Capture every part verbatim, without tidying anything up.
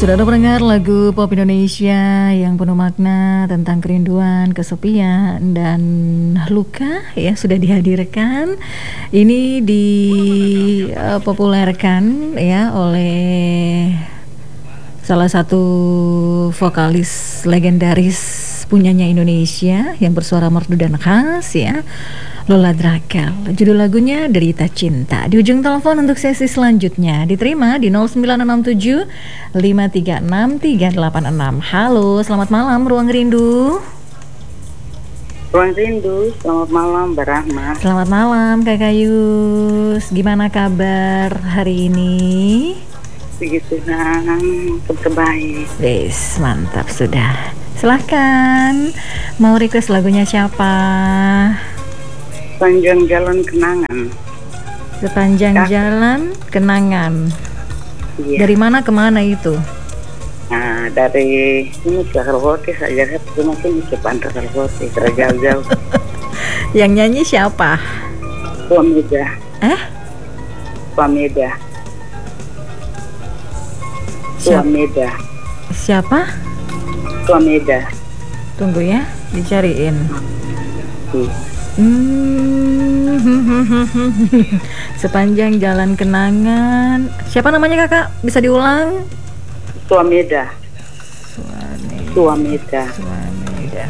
Sudah ada pendengar lagu pop Indonesia yang penuh makna tentang kerinduan, kesepian, dan luka ya sudah dihadirkan. Ini dipopulerkan ya oleh salah satu vokalis legendaris punyanya Indonesia yang bersuara merdu dan khas ya, Lola Drakal. Judul lagunya Derita Cinta. Di ujung telepon untuk sesi selanjutnya diterima di nol sembilan enam tujuh lima tiga enam tiga delapan enam. Halo, selamat malam Ruang Rindu. Ruang Rindu, selamat malam Mbak Rahma. Selamat malam Kak Kayus. Gimana kabar hari ini? Begitu Tuhan, terbaik. Wes, mantap sudah. Silahkan, mau request lagunya siapa? Sepanjang jalan kenangan. Sepanjang Ya. jalan kenangan. Iya. Dari mana ke mana itu? Nah, dari ini ke Kalkote saja, saya mungkin ke Pantai Kalkote, terjauh-jauh. Yang nyanyi siapa? Suameda. Eh? Suameda. Siap- Suameda. siapa? Suameda. Tunggu ya, dicariin. Iya. Hmm. Sepanjang jalan kenangan. Siapa namanya kakak? Bisa diulang? Suameda. Suameda. Suameda. Suameda.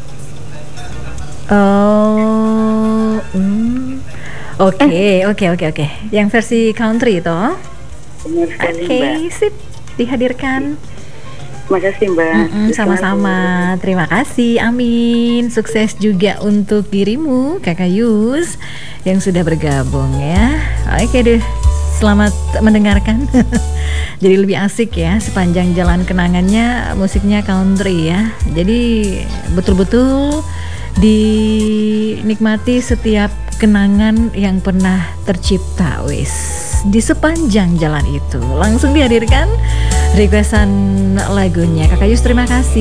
Oh. hmm. Oke, oke, oke, oke. Yang versi country toh? Benar sekali Oke, Mbak. sip. Dihadirkan. Terima kasih Mbak. Mm-mm, sama-sama. Terima kasih. Amin. Sukses juga untuk dirimu, Kakak Yus, yang sudah bergabung ya. Oke deh. Selamat mendengarkan. Jadi lebih asik ya, sepanjang jalan kenangannya musiknya country ya. Jadi betul-betul dinikmati setiap kenangan yang pernah tercipta wis di sepanjang jalan itu. Langsung dihadirkan requestan lagunya Kakak Yus, terima kasih.